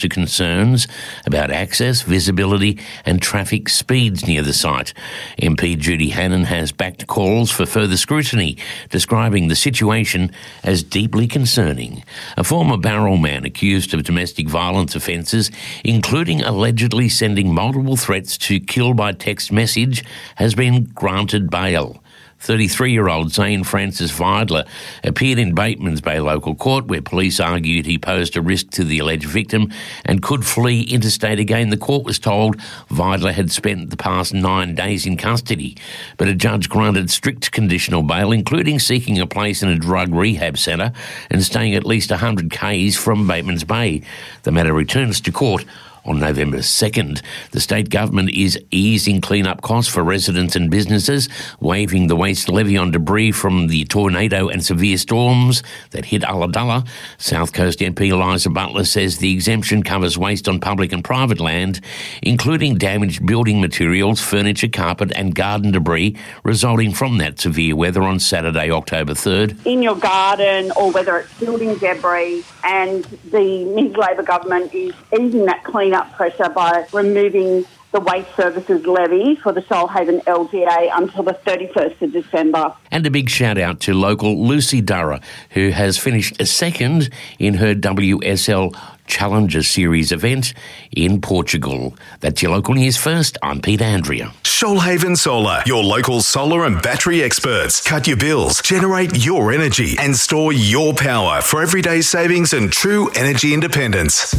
to concerns about access, visibility and traffic speeds near the site. MP Judy Hannan has backed calls for further scrutiny, describing the situation as deeply concerning. A former Bowral man accused of domestic violence offences, including allegedly sending multiple threats to kill by text message, has been granted bail. 33-year-old Zane Francis Vidler appeared in Batemans Bay Local Court, where police argued he posed a risk to the alleged victim and could flee interstate again. The court was told Vidler had spent the past 9 days in custody, but a judge granted strict conditional bail, including seeking a place in a drug rehab centre and staying at least 100 k's from Batemans Bay. The matter returns to court on November 2nd. The state government is easing clean-up costs for residents and businesses, waiving the waste levy on debris from the tornado and severe storms that hit Ulladulla. South Coast MP Eliza Butler says the exemption covers waste on public and private land, including damaged building materials, furniture, carpet and garden debris resulting from that severe weather on Saturday, October 3rd. In your garden, or whether it's building debris, and the Minns Labor government is easing that clean-up pressure by removing the Waste Services levy for the Shoalhaven LGA until the 31st of December. And a big shout out to local Lucy Durra, who has finished second in her WSL Challenger Series event in Portugal. That's your local news first. I'm Pete Andrea. Shoalhaven Solar, your local solar and battery experts. Cut your bills, generate your energy and store your power for everyday savings and true energy independence.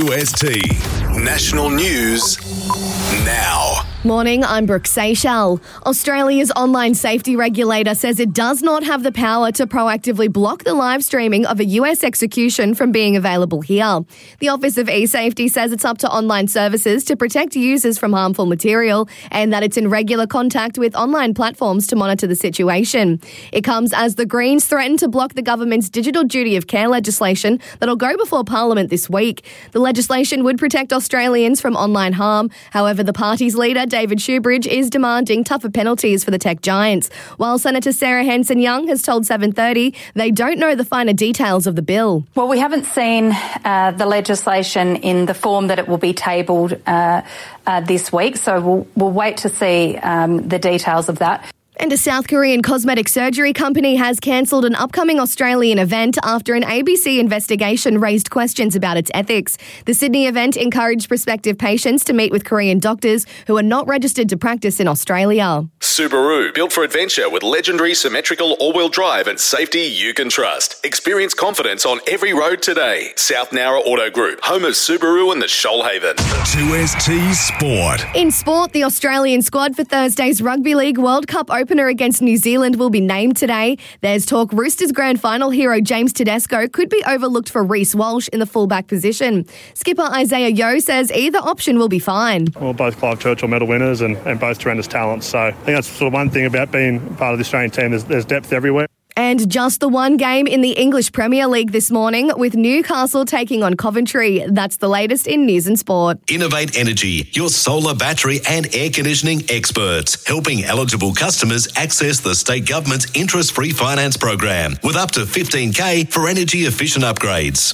2ST National News now. Morning, I'm Brooke Seychelles. Australia's online safety regulator says it does not have the power to proactively block the live streaming of a US execution from being available here. The Office of eSafety says it's up to online services to protect users from harmful material and that it's in regular contact with online platforms to monitor the situation. It comes as the Greens threaten to block the government's digital duty of care legislation that'll go before Parliament this week. The legislation would protect Australians from online harm. However, the party's leader, David Shoebridge, is demanding tougher penalties for the tech giants, while Senator Sarah Hanson-Young has told 7:30 they don't know the finer details of the bill. Well, we haven't seen the legislation in the form that it will be tabled this week, so we'll wait to see the details of that. And a South Korean cosmetic surgery company has cancelled an upcoming Australian event after an ABC investigation raised questions about its ethics. The Sydney event encouraged prospective patients to meet with Korean doctors who are not registered to practice in Australia. Subaru, built for adventure with legendary symmetrical all-wheel drive and safety you can trust. Experience confidence on every road today. South Nowra Auto Group, home of Subaru and the Shoalhaven. 2ST Sport. In sport, the Australian squad for Thursday's Rugby League World Cup opener against New Zealand will be named today. There's talk Roosters grand final hero James Tedesco could be overlooked for Reece Walsh in the fullback position. Skipper Isaiah Yeo says either option will be fine. Well, both Clive Churchill medal winners and both tremendous talents. So I think that's sort of one thing about being part of the Australian team. There's depth everywhere. And just the one game in the English Premier League this morning, with Newcastle taking on Coventry. That's the latest in news and sport. Innovate Energy, your solar, battery and air conditioning experts, helping eligible customers access the state government's interest-free finance program with up to $15,000 for energy-efficient upgrades.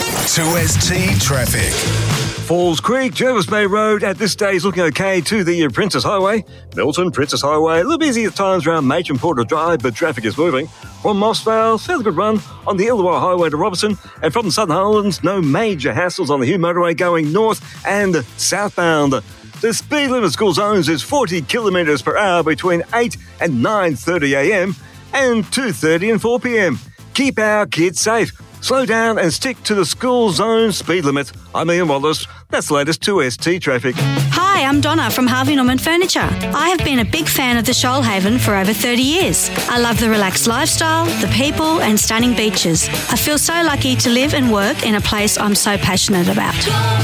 2ST Traffic. Falls Creek, Jervis Bay Road at this stage looking okay to the Princess Highway. Milton, Princess Highway, a little busy at times around Matron Porter Drive, but traffic is moving. From Mossvale, fairly good run on the Illawarra Highway to Robertson. And from the Southern Highlands, no major hassles on the Hume Motorway going north and southbound. The speed limit school zones is 40 kilometres per hour between 8 and 9:30 a.m. and 2:30 and 4 p.m. Keep our kids safe. Slow down and stick to the school zone speed limit. I'm Ian Wallace. That's the latest 2ST traffic. Hi, I'm Donna from Harvey Norman Furniture. I have been a big fan of the Shoalhaven for over 30 years. I love the relaxed lifestyle, the people and stunning beaches. I feel so lucky to live and work in a place I'm so passionate about.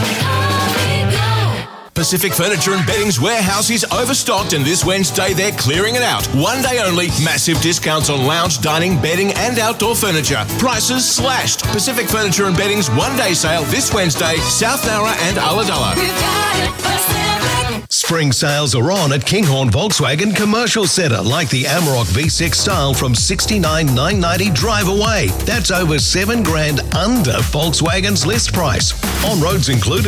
Pacific Furniture and Bedding's warehouse is overstocked, and this Wednesday they're clearing it out. One day only, massive discounts on lounge, dining, bedding and outdoor furniture. Prices slashed. Pacific Furniture and Bedding's one-day sale this Wednesday, South Nowra and Ulladulla. Spring sales are on at Kinghorn Volkswagen Commercial Centre, like the Amarok V6 style from $69,990 drive away. That's over $7,000 under Volkswagen's list price. On roads included.